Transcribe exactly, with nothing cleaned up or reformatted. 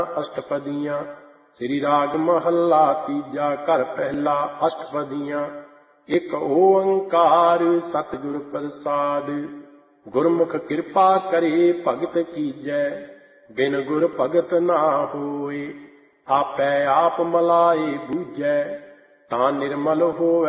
अष्टपदियां। श्री राग महला तीजा घर पहला अष्टपदियां। एक ओंकार सतगुर प्रसाद। गुरमुख कृपा करे भगत कीजै। बिन गुर भगत ना होए। आपै आप मलाए बूझै। तां निर्मल होवै